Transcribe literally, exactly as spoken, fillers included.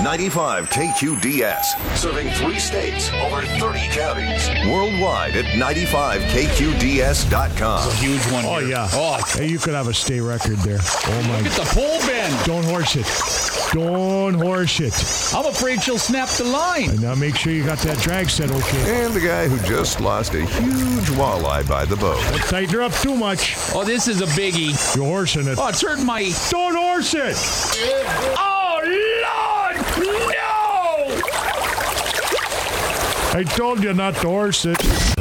ninety-five K Q D S. Serving three states, over thirty counties. Worldwide at ninety-five K Q D S dot com. It's a huge one Oh, here. yeah. Oh, Hey, you could have a state record there. Oh, my. look at the pole bend. Don't horse it. Don't horse it. I'm afraid she'll snap the line. And now make sure you got that drag set okay. And the guy who just lost a huge walleye by the boat. Don't tighten her up too much. Oh, this is a biggie. You're horsing it. Oh, it's hurting my... Don't horse it. Oh, Lord! No! I told you not to horse it.